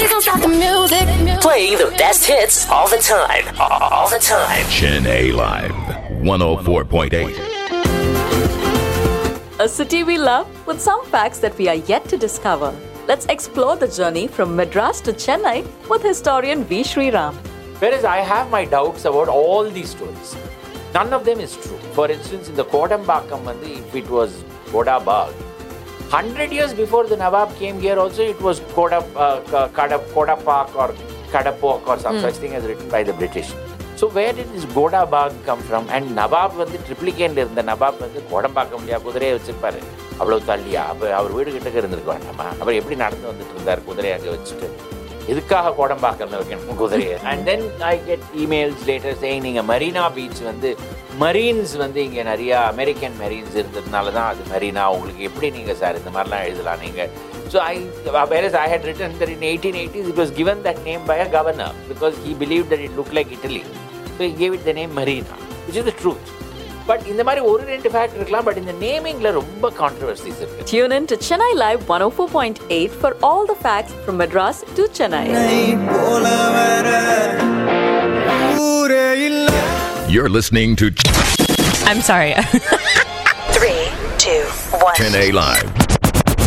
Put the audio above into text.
don't stop the music. Playing the best hits all the time. All the time. Chennai Live 104.8. A city we love with some facts that we are yet to discover. Let's explore the journey from Madras to Chennai with historian V. Sriram. Whereas I have my doubts about all these stories. None of them is true. For instance, in the Kodambakkam, if it was Kodabag, 100 years before the Nawab came here also, it was Kodapak or Kadapok or some such thing as written by the British. So where did this Kodabag come from? And Nawab triplicate இருந்த நவாப் கோடம்பாக்கம்லையா குதிரையை வச்சிருப்பாரு அவ்வளவு தள்ளியா அவர் வீடு கிட்ட இருந்திருக்க வேண்டாமா அவர் எப்படி நடந்து வந்துட்டு இருந்தார் குதிரையை அங்கே வச்சுட்டு எதுக்காக கோடம்பாக்கம் வைக்கணும் குதிரையை and then I get emails later saying நீங்க மரீனா பீச் மரீன்ஸ் இங்கே நிறைய அமெரிக்கன் மெரீன்ஸ் இருந்ததுனால தான் அது மரீனா உங்களுக்கு எப்படி நீங்கள் சார் இந்த மாதிரிலாம் எழுதலாம் நீங்கள் So whereas I had written that in 1880s it was given that name by a governor because he believed that it looked like Italy. So he gave it the name Marina, which is the truth. But in the mari oru rendu fact irukkalam, but in the naming la romba controversies irukku. Tune in to Chennai Live 104.8 for all the facts from Madras to Chennai. You're listening to I'm sorry. 3, 2, 1. Chennai Live